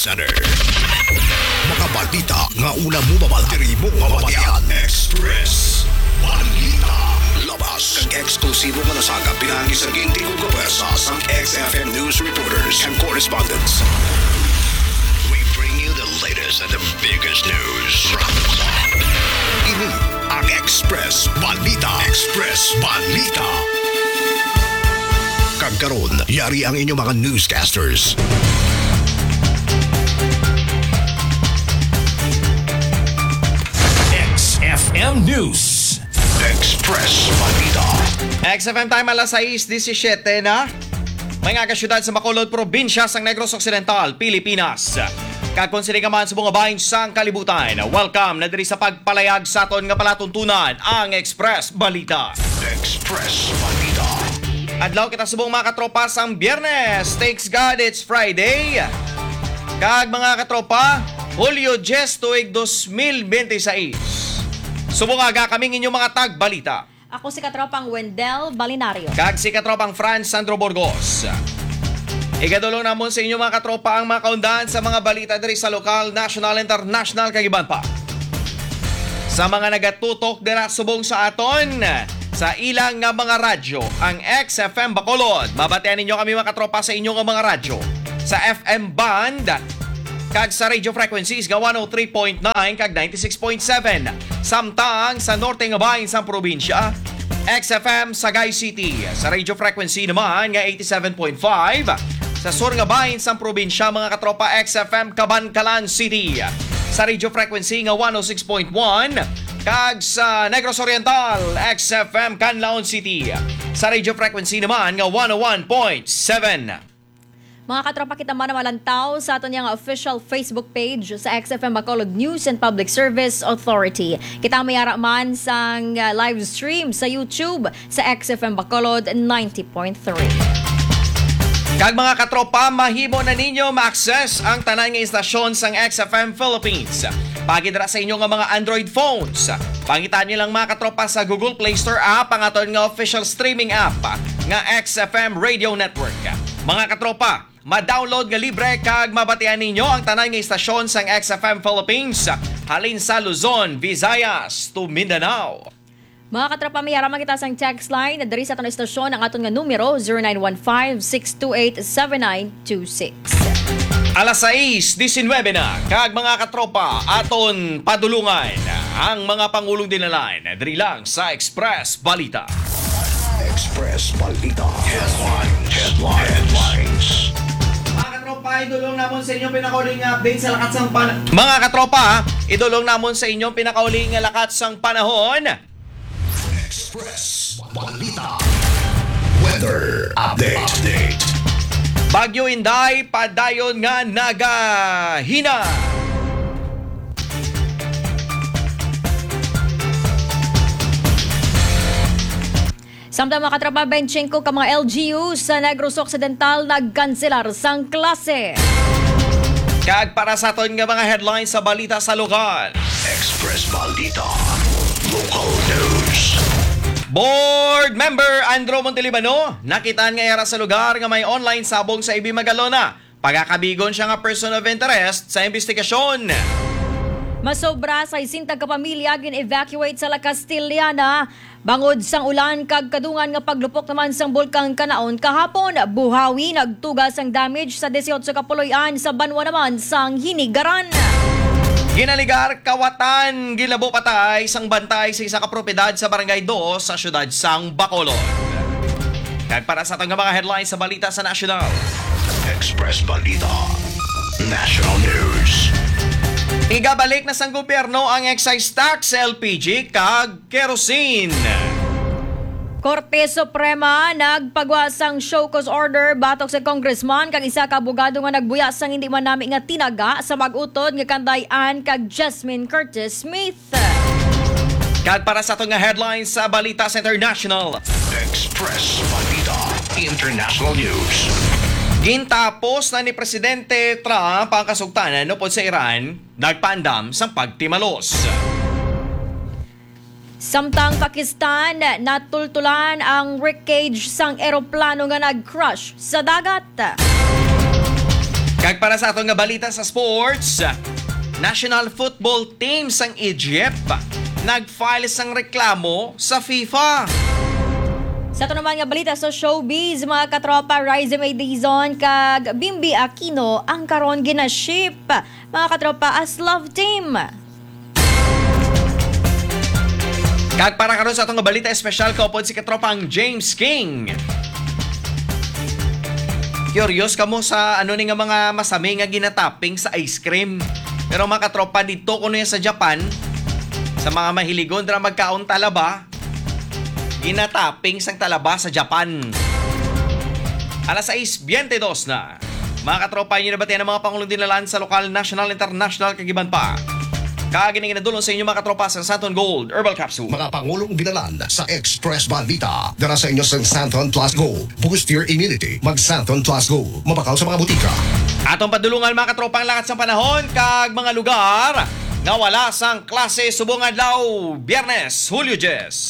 Center. Mga balita nga una mo mabaltiri mo mabatian. Express Balita. Labas kang eksklusibo nga nasagap pinangis ang ginti kong kapwersa sang XFM News reporters and correspondents. We bring you the latest and the biggest news. Ini ang Express Balita. Express Balita. Kagkaroon, yari ang inyong mga newscasters. XFM News. Express Balita. XFM time alas 6:17 na. May nga kasyudad sa Bacolod, probinsya sang Negros Occidental, Pilipinas. Kakonsiling ka man sa mga bahin sang kalibutan. Welcome na diri sa pagpalayag sa aton nga palatuntunan ang Express Balita. Express Balita. Adlaw kita subong mga katropa sang Biyernes. Thanks God it's Friday. Kag mga katropa, Hulyo 10 tuig 2026. Subong aga kaming inyong mga tagbalita. Ako si katropang Wendell Balinario. Kag si katropang Franz Sandro Burgos. Igadulong namon sa inyong mga katropa ang mga kaundahan sa mga balita diri sa lokal, national, international kag iban pa. Sa mga nagatutok dira subong sa aton sa ilang nga mga radyo, ang XFM Bacolod. Mabatian ninyo kami mga katropa sa inyong mga radyo. Sa FM band kag sa radio frequencies nga 103.9 kag 96.7. Samtang sa norte nga bahin sa probinsya, XFM Sagay City. Sa radio frequency naman nga 87.5. Sa sur nga bahin sa probinsya mga katropa, XFM Cabancalan City. Sa radio frequency nga 106.1. Kag sa Negros Oriental, XFM Canlaon City. Sa radio frequency naman nga 101.7. Mga katropa, kita man malantaw sa aton yang official Facebook page sa XFM Bacolod News and Public Service Authority. Kita mayara man sang live stream sa YouTube sa XFM Bacolod 90.3. Kag mga katropa, mahimo na ninyo ma-access ang tanan nga istasyon sang XFM Philippines. Pagidra sa inyo nga mga Android phones. Pangitan niyo lang mga katropa sa Google Play Store app ang aton nga official streaming app nga XFM Radio Network. Mga katropa, ma-download nga libre kag mabatian ninyo ang tanan nga istasyon sang XFM Philippines halin sa Luzon, Visayas to Mindanao. Mga katropa, mayara makita sang text line na dari sa aton istasyon ang aton nga numero 0915-628-7926. Alas 6:19 na, kag mga katropa, aton padulungan ang mga pangulong dinalan diri lang sa Express Balita. Express Balita. Headlines. Mga katropa, idulong namon sa inyong pinakauling update sa lakat sang panahon. Mga katropa, idulong namon sa inyong pinakauling lakat sang panahon. Express Balita. Weather update. Bagyo Inday, padayon nga nagahina. Samtang mga katropa, 25 ka mga LGU sa Negros Occidental nagkanselar sang klase. Kag para sa aton nga mga headlines sa balita sa lokal. Express Balita. Local news. Board member Andrew Montelibano, nakitaan nga era sa lugar nga may online sabong sa Ibi Magalona. Pagkakabigon siya nga person of interest sa investigasyon. Masobra sa isintag kapamilya gin-evacuate sa La Castillana. Bangod sang ulan kag kadungan nga paglupok naman sang bulkang Kanaon kahapon, buhawi nagtugas ang damage sa 18 kapuloy-an sa banwa naman sang Hinigaran. Ginaligar kawatan gilabo patay sang bantay sa isa ka propiedad sa Barangay 2 sa siyudad sang Bacolod. Kag para sa atong mga headlines sa balita sa national. Express Balita. National News. Igabalik na sang gobyerno ang excise tax, LPG kag kerosene. Korte Suprema nagpagwasang show cause order batok sa congressman kag isa ka abogado nga nagbuya sang hindi man nami nga tinaga sa mag-utod nga kandayan kag Jasmine Curtis Smith. Kag para sa atong nga headlines sa balita sa international. Express Balita. International News. Gintapos na ni Presidente Trump ang kasugtanan upod sa Iran, nagpaandam sang pagtimalos. Samtang Pakistan, natultulan ang wreckage sang eroplano nga nag-crash sa dagat. Kag para sa atong nga balita sa sports, national football team sang Egypt nag-file sang reklamo sa FIFA. Sa ito naman nga balita sa showbiz, mga katropa, Rizzy May Dizon kag Bimbi Aquino ang karon ginaship, mga katropa, as love team. Kag para karon sa atong nga balita espesyal kaupod si katropang James King. Curious kamo sa ano ni nga mga masami nga ginatapping sa ice cream. Pero mga katropa dito kuno sa Japan, sa mga mahiligon dra magkaon talaba, ginatapping sang talaba sa Japan. Alas 6:22 na. Mga katropa, nyo nabatian ang mga pangulong dinalaan sa lokal, national, international, kagiban pa. Kaagin ang inadulong sa inyo mga katropa sa Santon Gold Herbal Capsule. Mga pangulong binalan sa Express Balita. Dara sa inyo sa Santon Plus Gold. Boost your immunity. Mag Santon Plus Gold. Mabakaw sa mga butika. Atong padulungan mga katropa ang lakat sa panahon kag mga lugar na wala sang klase subong adlaw Biyernes, Hulyo 10.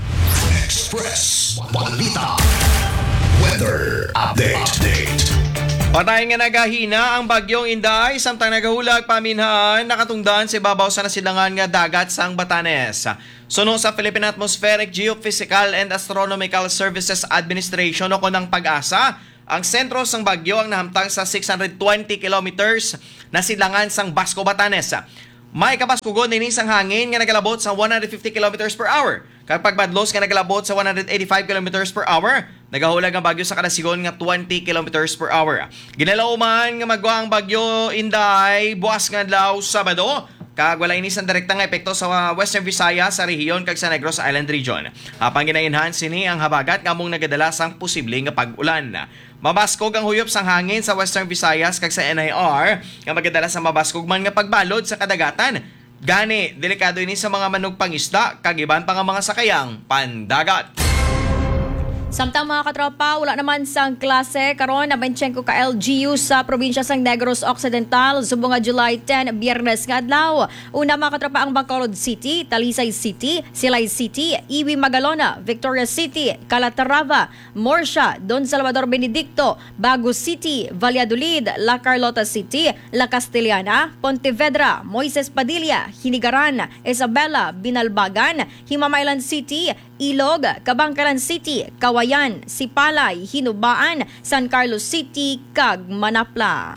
Express Balita. Weather Update. Patay nga nagahina ang bagyong Inday samtang nagahulag paminhan nakatungdan sa ibabaw sa nasilangan nga dagat sang Batanes. Suno sa Philippine Atmospheric, Geophysical and Astronomical Services Administration o kunang Pag-asa, ang sentro sang bagyo ang nahamtang sa 620 kilometers na silangan sang Basco, Batanes. May kabaskugon din isang hangin nga nagalabot sa 150 kilometers per hour. Kapag badlos nga nagalabot sa 185 kilometers per hour, nagahulag ang bagyo sa kadasigon nga 20 kilometers per hour. Ginalaw man nga magwa ang bagyo Inday buwas nga adlaw Sabado, kag wala inis ang direktang epekto sa Western Visayas sa rehiyon kag sa Negros Island region. Hapang gina-enhance sini ang habagat nga among nagadala sang posibleng nga pag-ulan. Mabaskog ang huyop sang hangin sa Western Visayas kag sa NIR nga magadala sa mabaskog man nga pagbalod sa kadagatan. Gani, delikado ini sa mga manok pangisda kag iban pa nga mga sakayang pandagat. Samtang mga katropa, wala naman sang klase karon na 25 ka LGU sa probinsya sang Negros Occidental subong nga July 10 Biyernes nga adlaw. Una mga katropa ang Bacolod City, Talisay City, Silay City, Iwi Magalona, Victoria City, Calatrava, Morsha, Don Salvador Benedicto, Bago City, Valladolid, La Carlota City, La Castellana, Pontevedra, Moises Padilla, Hinigaran, Isabela, Binalbagan, Himamaylan City, Ilog, Kabangkalan City, Kawayan, Sipalay, Hinubaan, San Carlos City, kag Manapla.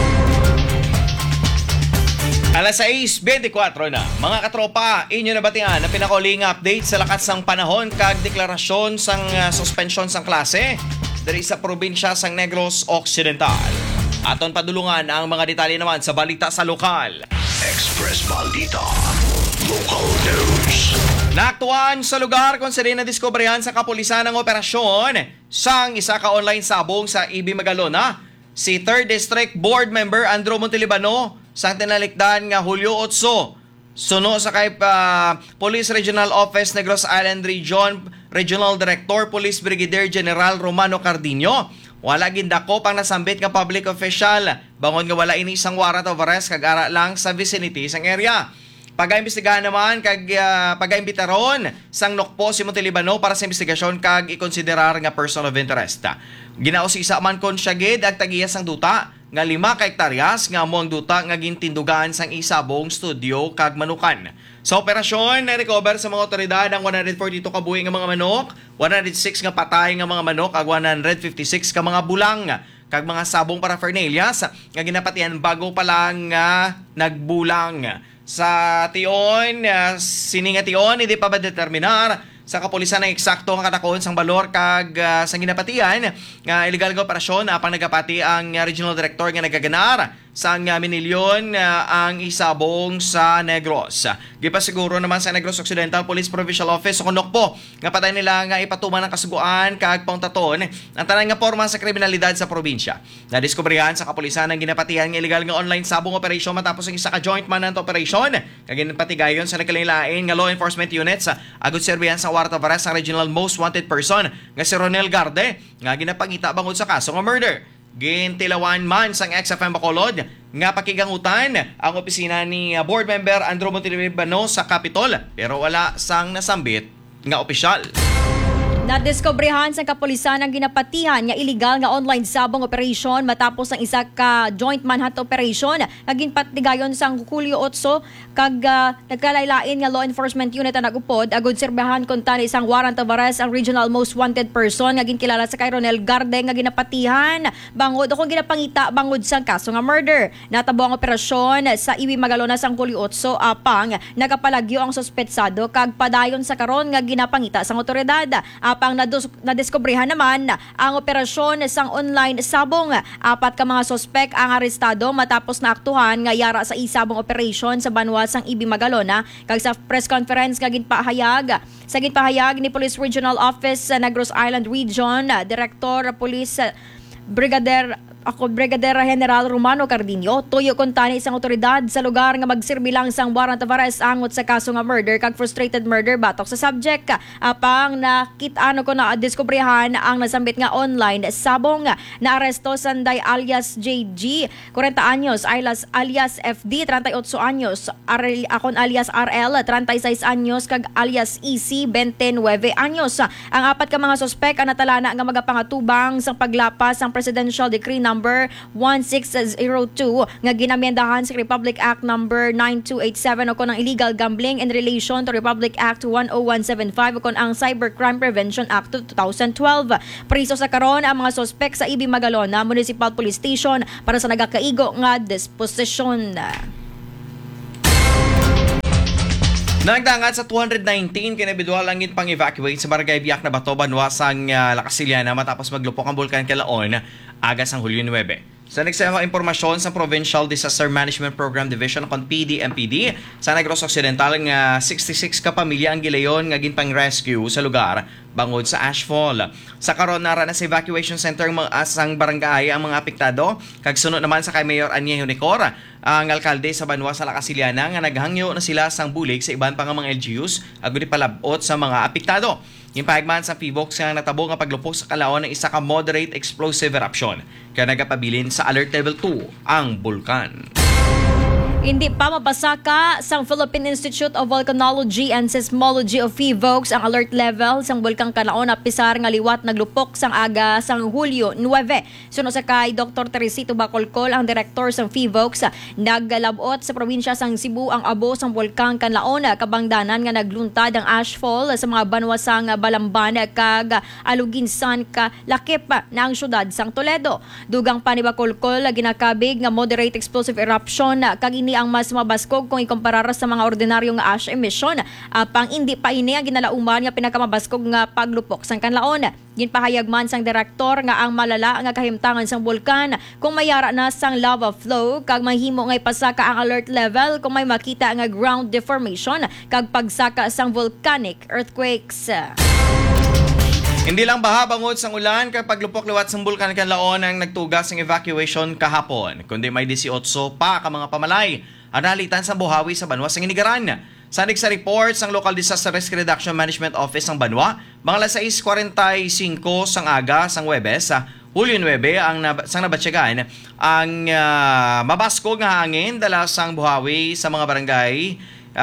Alas 6:24 na. Mga katropa, inyo na batian ang pinakahuling update sa lakas sang panahon kag deklarasyon sang suspension sang klase diri sa probinsya sang Negros Occidental. Aton padulungan ang mga detalye naman sa balita sa lokal. Express Balita. Local News. Naaktuan sa lugar kung saan na-diskobrehan sa kapulisan ng operasyon sang isa ka online sabong sa Ibi Magalona, si 3rd District Board Member Andrew Montelibano sang tinalikdan nga Hulyo 8. Suno sa kay Police Regional Office Negros Island Region Regional Director Police Brigadier General Romano Cardino, wala gindako pang nasambit nga public official bangon nga wala ini isang warrant of arrest kag ara lang sa vicinity sang area. Pag-aimbestigahan naman kag pag-aimbitaron sang nokpo si Montelibano para sa investigasyon kag ikonsiderar nga person of interest. Ginausisa man kon siya gid ang tagiyas sang duta nga 5 ka hektaryas nga amo ang duta nga gintindugan sang isabong studio kag manukan. Sa operasyon, na-recover sa mga otoridad ang 142 ka buhi nga mga manok, 106 nga patay nga mga manok ag 156 ka mga bulang kag mga sabong paraphernalias nga ginapatian bago pa lang nagbulang. Sa tion, sini nga tion, hindi pa ba determinar sa kapulisan ng eksakto ang katakon sang balor kag sa ginapatian nga illegal nga operasyon apang nagapati ang regional director nga nagaganar sa Minilyon ang isabong sa Negros. Gipasiguro naman sa Negros Occidental Police Provincial Office o Nokpo nga patay nila nga ipatuman ng kasuguan kag pauntaton ang tanan nga porma sa kriminalidad sa probinsya. Nadiskubrihan sa kapulisan ang ginapatian nga illegal nga online sabong operation matapos ang isa ka joint manhunt operation kag ginapatigayon sa nagkalilain nga law enforcement units agud serbihan sa warrant of arrest ang regional most wanted person nga si Ronel Garde nga ginapangita bangod sa kaso nga murder. Gintilawan man sang XFM Bacolod nga pakigangutan ang opisina ni board member Andrew Montelibano sa Capitol pero wala sang nasambit nga opisyal. Nadiskobrehan sa kapulisan ang ginapatihan nga illegal nga online sabong operation matapos ang isa ka joint manhunt operation nga ginpatigayon sang Hulyo 8 kag nagkalaylain nga law enforcement unit ang nagupod agud serbahan kun tani isang warrant of arrest ang regional most wanted person nga ginkilala sa kay Ronel Garde nga ginapatihan bangod akong ginapangita bangod sang kaso nga murder. Natabo ang operasyon sa Iwi Magalona sang Hulyo 8 apang nagapalagyo ang suspetsado kag padayon sa karon nga ginapangita sang otoridad. Apang nadiskobrehan naman ang operasyon sang online sabong. 4 ka mga sospek ang arestado matapos na aktuhan nga yara sa isabong operation sa banwa sang Ibi Magalona. Kag sa press conference nga ginpahayag ni Police Regional Office sa Negros Island Region, Director Police Brigadier General Romano Cardinio, tuyo kon tani isang otoridad sa lugar nga magsirbi lang sang warrant of arrest angot sa kaso nga murder kag frustrated murder batok sa subject. Apang nakit-ano ko na diskobrehan ang nasambit nga online sabong na aresto Sanday alias JG, 40 anyos, alias FD, 38 anyos, akon alias RL, 36 anyos, kag alias EC, 29 anyos. Ang 4 ka mga sospek ang natalana nga magapangatubang sang paglapas sang Presidential Decree number 1602 nga ginamyendahan sa Republic Act number 9287 o kon ang illegal gambling in relation to Republic Act 10175 o kon ang Cybercrime Prevention Act 2012. Priso sa karon ang mga sospek sa Ibi Magalona Municipal Police Station para sa nagakaigo nga disposisyon. Nagdangat sa 219 kinabidwal lang pang evacuate sa Barangay Biak na Bato, Banwa sang Lakasiliana matapos maglupok ang bulkan Kalaon agas ang Hulyo 9. Sa nagsama impormasyon sa Provincial Disaster Management Program Division kon PDMPD sa Negros Occidental nga 66 ka pamilya ang gilayon nga ginpang rescue sa lugar bangod sa ashfall. Sa karon nara na sa evacuation center ang mga asang barangay ang mga apektado kag sunod naman sa kay Mayor Aniel Nicor ang alkalde sa Banwa sa Lakasiliana nga naghangyo na sila sang bulig sa iban pa nga mga LGUs agud palabot sa mga apektado. Yung pahigman sa PBOX nga natabo nga paglupok sa kalaon ng isa ka moderate explosive eruption kaya nagapabilin sa alert level 2 ang bulkan. Hindi pa mapasaka sang Philippine Institute of Volcanology and Seismology of PHIVOLCS ang alert level sang bulkang Kalaon na pisar nga liwat naglupok sang aga sang Hulyo 9. Sunod sa kay Dr. Teresito Bacolcol, ang direktor sang PHIVOLCS, naggalabot sa probinsya sang Cebu ang abo sang bulkang Kalaon kabangdanan nga nagluntad ang ashfall sa mga banwa sang Balamban kag Aluginsan ka lakip na ang syudad sang Toledo. Dugang pa ni Bacolcol ginakabig nga moderate explosive eruption kag ini ang mas mabaskog kung ikumparar sa mga ordinaryong ash emission. Pang hindi pa ini ang ginalauman nga pinakamabaskog nga paglupok sang Kanlaon. Ginpahayag man sang direktor nga ang malala nga kahimtangan sang bulkan kung mayara na sang lava flow kag mahimo nga ipasaka ang alert level kung may makita nga ground deformation kag pagsaka sang volcanic earthquakes. Hindi lang baha bangod sang ulan kay paglupok liwat sang bulkan Kanlaon ang nagtugas ng evacuation kahapon, kundi may 18 pa ka mga pamalay ang nalitan sa buhawi sa Banwa sang Inigaran. Sanig sa reports ng Local Disaster Risk Reduction Management Office ng Banwa, mga 6:45 sang aga sang Huwebes, Hulyo 9 sang nabatsyagan ang mabaskog nga hangin dala sang buhawi sa mga barangay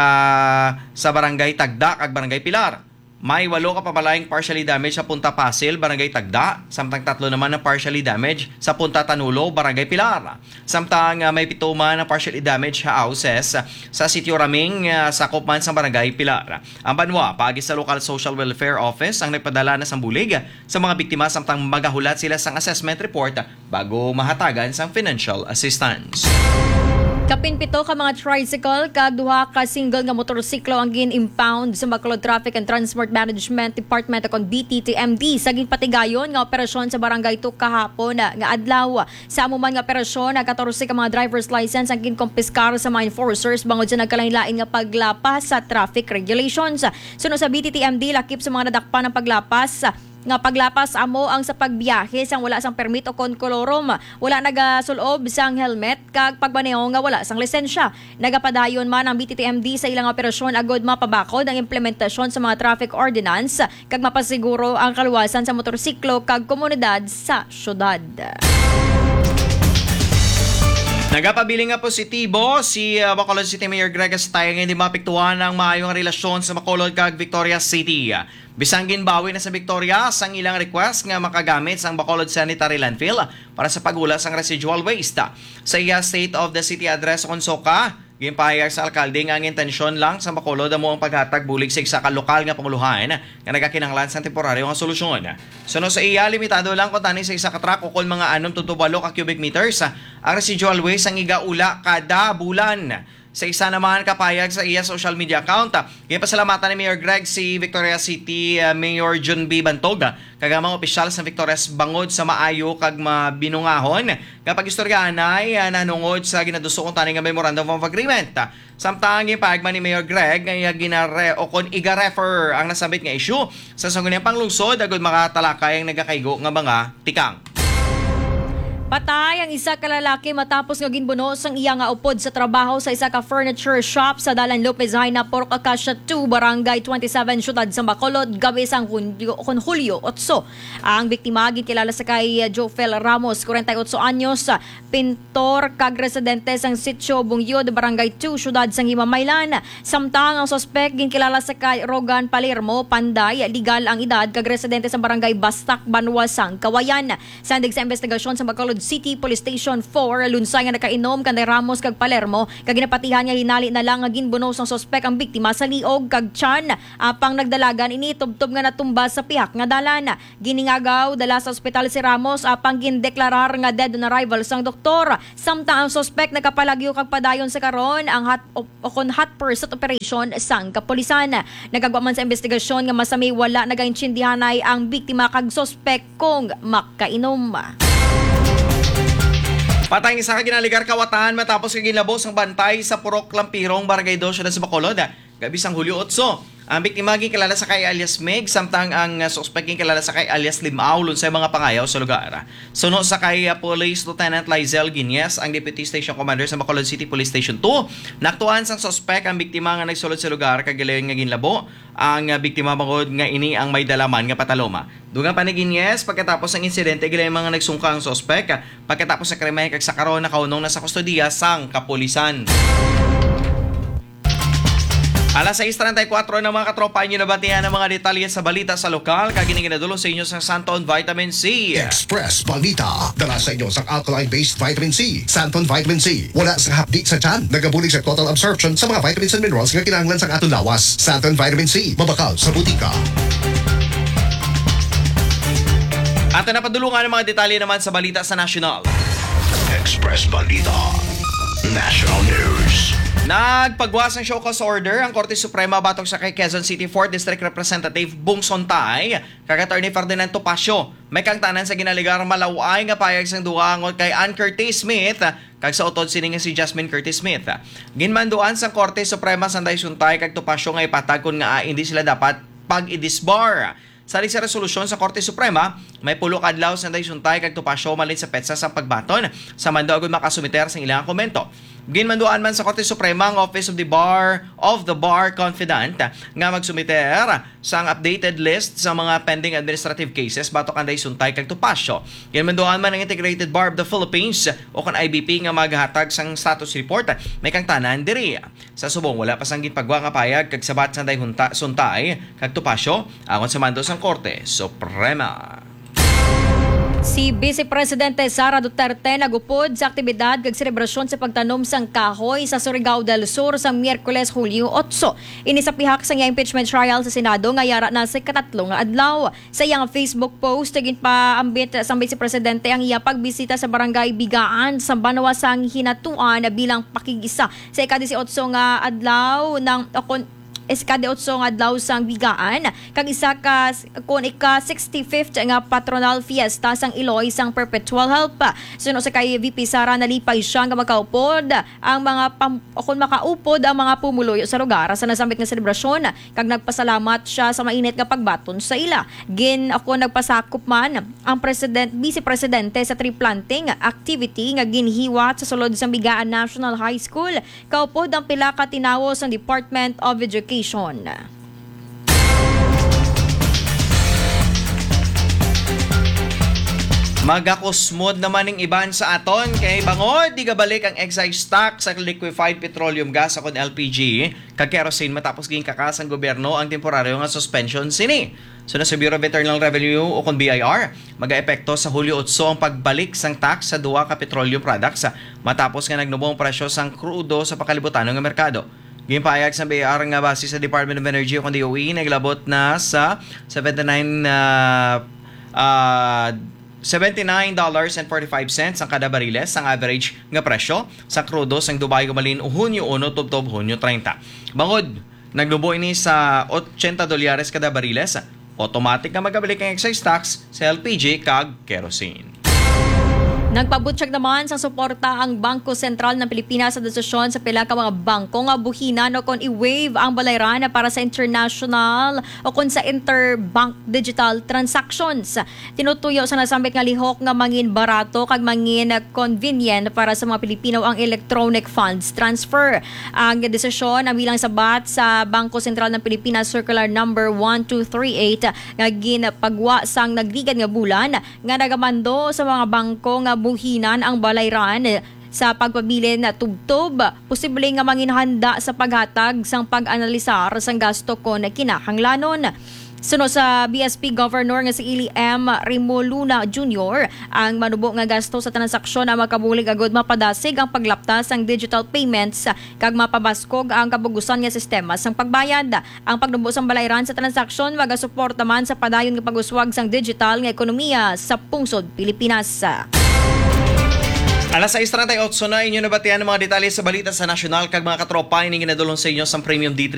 sa Barangay Tagda ag Barangay Pilar. May 8 ka pabalayang partially damaged sa Punta Pasil, Barangay Tagda. Samtang 3 naman na partially damaged sa Punta Tanulo, Barangay Pilar. Samtang may 7 man na partially damaged houses sa Sitio Raming, sakop man sa Barangay Pilar. Ang Banwa, paagi sa Local Social Welfare Office ang nagpadala na sambulig sa mga biktima samtang magahulat sila sang assessment report bago mahatagan sang financial assistance. Kapin-pito ka mga tricycle kag 2 ka single nga motorsiklo ang gin-impound sa Bacolod Traffic and Transport Management Department o BTTMD sa ginpatigayon nga operasyon sa Barangay Tuk kahapon nga adlaw. Sa amuman nga operasyon, 14 ka mga driver's license ang ginkompiskar sa mga enforcers bangod sa nagkalain-lain nga paglapas sa traffic regulations. Sunod sa BTTMD, lakip sa mga nadakpan ng paglapas amo ang sa pagbiyahe sang wala sang permit o kon kolorom, wala nagasulob sang helmet kag pagbaneho nga wala sang lisensya. Nagapadayon man ang BTTMD sa ilang operasyon agod mapabakod ang implementasyon sa mga traffic ordinance kag mapasiguro ang kaluwasan sa motorsiklo kag komunidad sa syudad. Nagapabiling nga positibo si Bacolod City Mayor Greg Astay nga hindi mapiktuhan ng maayong relasyon sa Bacolod kag Victoria City. Bisang ginbawi na sa Victoria sang ilang request nga makagamit sang Bacolod Sanitary Landfill para sa pagulas sang residual waste. Sa iya State of the City address kon Soka, gimpahayag sa alkalde nga ang intensyon lang sa Bacolod amo ang paghatag bulig sa isa ka lokal nga panguluhan nga nagakinahanglan sa temporaryo nga solusyon. Suno sa iya, limitado lang kung tani sa isa ka truck o kung mga 6.8 ka cubic meters ang residual waste ang igaula kada bulan. Sa isa naman kapayag sa iya social media account, pasalamatan ni Mayor Greg si Victoria City Mayor John B. Bantog kagamang opisyal sa Victoria's bangod sa maayo kag mabinungahon kapag istoryahan ay nanungod sa ginaduso kong tani nga Memorandum of Agreement. Samtang gipagman ni Mayor Greg nga ginare o kon iga-refer ang nasabit nga issue sa sangguniang panglungsod agud makatalakay ang nagakaigo nga mga tikang. Patay ang isa ka lalaki matapos nga ginbunos ang iya nga upod sa trabaho sa isa ka furniture shop sa Dalan Lopez High na Port Acacia 2, Barangay 27, Syudad sa Bacolod, gabi sang Hulyo 8. Ang biktima ginkilala sa kay Jofel Ramos, 48 anyos, pintor kag residente sang Sitio Bungyod, Barangay 2, Syudad sang Himamaylan. Samtang ang suspect ginkilala sa kay Rogan Palermo, Panday, legal ang edad kag residente sa Barangay Bastak, Banwasang, Kawayan. Sandig sa investigasyon sa Bacolod City Police Station 4, lunsay nga nakainom kanday Ramos kag Palermo kag ginapatihan nga hinali na lang nga ginbunos ang suspek ang biktima sa liog kag tiyan. Apang nagdalagan ini tubtob nga natumba sa pihak nga dalan. Giningagaw dala sa ospital si Ramos apang gindeklarar nga dead on arrival sang doktor. Samtang ang suspek nakapalagyo kag padayon sa karon ang hot pursuit operation sang kapulisan. Nagagwa man sa investigasyon nga masami wala nagaintindihanay ang biktima kag suspek kung makainom. Patay isa ka ginaligar kawatan matapos kaginlabos ang bantay sa Purok Lampirong, Barangay 2, Syudad sa Bacolod. Gabi sang Hulyo 8. Ang biktima ginkilala sa kay alias Meg, samtang ang suspect ginkilala sa kay alias Limao sa mga pangayaw sa lugar. Suno sa kay Police Lieutenant Lizel Guiñez, ang Deputy Station Commander sa Bacolod City Police Station 2. Naktuan sang suspect ang biktima nga nagsulod sa lugar kag gilayon nga ginlabo. Ang biktima bangod nga ini ang may dalaman nga pataloma. Dugang pa ni Guiñez, pagkatapos ng insidente gilayon mga nagsungka ang suspect. Pagkatapos sa krimen kag sa karon nakaunong na sa kustodiya sang kapulisan. Alas 6:34 na mga katropa nyo nabatihan ng mga detalye sa balita sa lokal. Kaginiginadulo sa inyo sa Santon Vitamin C. Express Balita. Dala sa inyo sa alkaline-based vitamin C. Santon Vitamin C. Wala sa hapdi sa tiyan. Nagabulig sa total absorption sa mga vitamins and minerals nga kinahanglan sa atong lawas. Santon Vitamin C. Mabakal sa butika. At napadulungan ng mga detalye naman sa balita sa National. Express Balita. National News. Nagpagwas ng show cause order ang Korte Suprema batong sa kay Quezon City 4th District Representative Bong Sontay kag Attorney Ferdinand Topacio. May kangtanan sa ginaligar malaway nga payag sang duangon kay Ann Curtis Smith kag sa utod sini nga si Jasmine Curtis Smith. Ginmanduan sa Korte Suprema sanday Sontay kag Topacio nga ipatag kun nga hindi sila dapat pag-idisbar. Sa resolusyon sa Korte Suprema, may pulo kadlaw sanday Sontay kag Topacio malin sa petsa sa pagbaton sa mando agud makasumiter sa ilang komento. Ginmanduan man sa Korte Suprema ang Office of the Bar confident nga magsumiter sa updated list sa mga pending administrative cases batok anday Sontay kag Topacio. Ginmanduan man ang Integrated Bar of the Philippines o kan IBP nga maghatag sang status report may kangtanan diri. Sa subong wala pa sang ginpagwa nga payag kag sabat sanday Sontay kag Topacio agon sa mando sang Korte Suprema. Si Vice Presidente Sara Duterte nagupod sa aktibidad kag selebrasyon sa pagtanom sang kahoy sa Surigao del Sur sa Miyerkules, Hulyo 8. Ini sa pihak sa impeachment trial sa Senado nga yara na sa katatlong nga adlaw. Sa iyang Facebook post tigin pa ambit sang Vice Presidente ang iya pagbisita sa Barangay Bigaan sa Banwasang Hinatuan bilang pakigisa sa ika-18 nga adlaw ng ika-18 adlaw sang Bigaan kag isa ka kun ika-65th nga patronal fiesta sang Iloy sang Perpetual Help. Suno sa kay VP Sara nalipay siya nga makaupod ang mga makaupod ang mga pumuloy sa lugar sa nasambit nga selebrasyon kag nagpasalamat siya sa mainit nga pagbaton sa ila. Nagpasakop man ang Vice Presidente sa tree planting activity nga ginhiwat sa sulod sang Bigaan National High School. Kaupod ang pila ka tinawo sa Department of Education. Sa 6 na Magakusmod naman ng iban sa aton kay bangod di gabalik ang excise tax sa liquefied petroleum gas akon LPG kag kerosene matapos ging kakas ang gobyerno ang temporaryo nga suspension sini. So na sa Bureau of Internal Revenue o kon BIR, mag-aepekto sa Hulyo 8 ang pagbalik sang tax sa duwa ka petroleum products matapos nga nagnubong presyo sang krudo sa pakalibutan ng merkado. Gimpayag sa BIR nga base sa Department of Energy o kon DOE naglabot na sa $79.45 ang kada bariles ang average nga presyo sa krudo sang Dubai gumalin Hunyo 1 tubtob Hunyo 30. Bangod, naglubo ini sa $80 kada bariles. Automatic na magabalik ang excise tax sa LPG kag kerosene. Nagpabutsyag naman sa suporta ang Bangko Sentral ng Pilipinas sa desisyon sa pila ka mga bangko nga buhinan o kon i-waive ang balayran para sa international o kon sa interbank digital transactions. Tinutuyo sa nasambit nga lihok nga mangin barato kag mangin convenient para sa mga Pilipino ang electronic funds transfer. Ang desisyon ang bilang sabat sa Bangko Sentral ng Pilipinas Circular Number 1238 nga ginapagwa sang nagligad nga bulan nga nagamando sa mga bangko nga buhinan ang balayran sa pagpabilin na tubtob, posible nga manginhanda sa paghatag sang pag-analisar sang gasto kon kinahanglanon. Suno sa BSP Governor nga si Ili M. Rimoluna Jr., ang manubo nga gasto sa transaksyon ang makabulig agod mapadasig ang paglaptas sang digital payments kag mapabaskog ang kabugusan nga sistema sang pagbayad. Ang pagnubo sang balayran sa transaksyon magasuporta man sa padayon nga pag-uswag sang digital nga ekonomiya sa pungsod Pilipinas. Alas 6:38 na inyo nabatian ng mga detalye sa balita sa nasyonal kag mga katropa ini ginadulong sa inyo sa Premium D3